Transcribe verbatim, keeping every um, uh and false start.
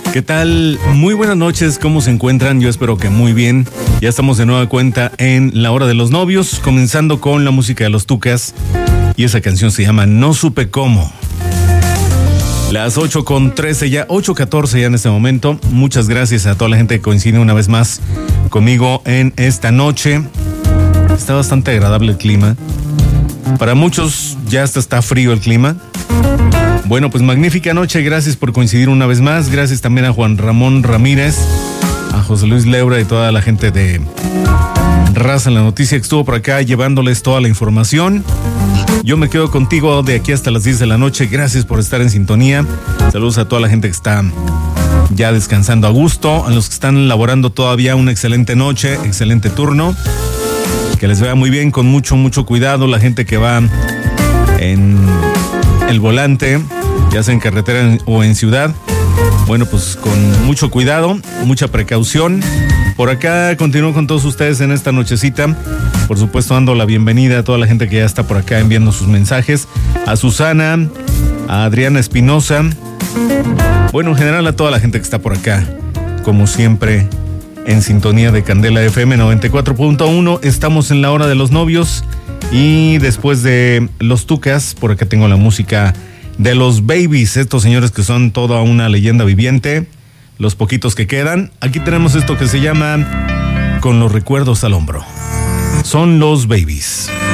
¿Qué tal? Muy buenas noches, ¿cómo se encuentran? Yo espero que muy bien. Ya estamos de nueva cuenta en La Hora de los Novios, comenzando con la música de los Tucas. Y esa canción se llama No Supe Cómo. Las ocho con trece ya, ocho catorce ya en este momento. Muchas gracias a toda la gente que coincide una vez más conmigo en esta noche. Está bastante agradable el clima. Para muchos ya hasta está frío el clima. Bueno, pues magnífica noche, gracias por coincidir una vez más. Gracias también a Juan Ramón Ramírez, a José Luis Leura y toda la gente de Raza en la Noticia que estuvo por acá llevándoles toda la información. Yo me quedo contigo de aquí hasta las diez de la noche. Gracias por estar en sintonía. Saludos a toda la gente que está ya descansando a gusto, a los que están laborando todavía una excelente noche, excelente turno. Que les vaya muy bien, con mucho, mucho cuidado. La gente que va en el volante, ya sea en carretera o en ciudad, bueno, pues con mucho cuidado, mucha precaución. Por acá continúo con todos ustedes en esta nochecita. Por supuesto, dando la bienvenida a toda la gente que ya está por acá enviando sus mensajes. A Susana, a Adriana Espinosa. Bueno, en general a toda la gente que está por acá, como siempre, en sintonía de Candela F M noventa y cuatro punto uno. Estamos en La Hora de los Novios. Y después de los Tucas, por acá tengo la música de los Babies, estos señores que son toda una leyenda viviente, los poquitos que quedan. Aquí tenemos esto que se llama Con los recuerdos al hombro. Son los Babies.